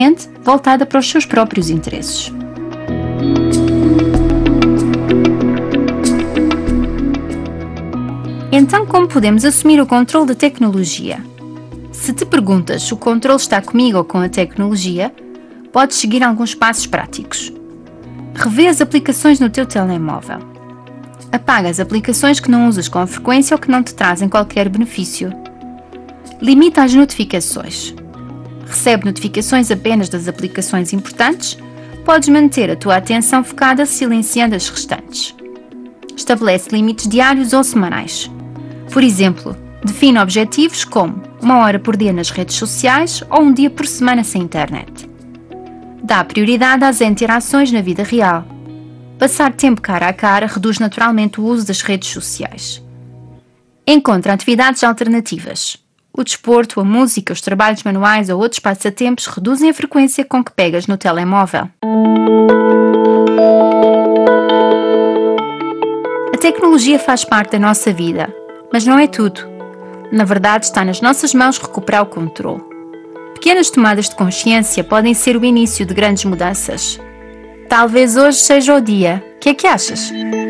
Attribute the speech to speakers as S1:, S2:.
S1: voltada para os seus próprios interesses. Então, como podemos assumir o controle da tecnologia? Se te perguntas se o controle está comigo ou com a tecnologia, podes seguir alguns passos práticos. Revê as aplicações no teu telemóvel. Apaga as aplicações que não usas com frequência ou que não te trazem qualquer benefício. Limita as notificações. Recebe notificações apenas das aplicações importantes. Podes manter a tua atenção focada silenciando as restantes. Estabelece limites diários ou semanais. Por exemplo, define objetivos como 1 hora por dia nas redes sociais ou 1 dia por semana sem internet. Dá prioridade às interações na vida real. Passar tempo cara a cara reduz naturalmente o uso das redes sociais. Encontra atividades alternativas. O desporto, a música, os trabalhos manuais ou outros passatempos reduzem a frequência com que pegas no telemóvel. A tecnologia faz parte da nossa vida, mas não é tudo. Na verdade, está nas nossas mãos recuperar o controle. Pequenas tomadas de consciência podem ser o início de grandes mudanças. Talvez hoje seja o dia. O que é que achas?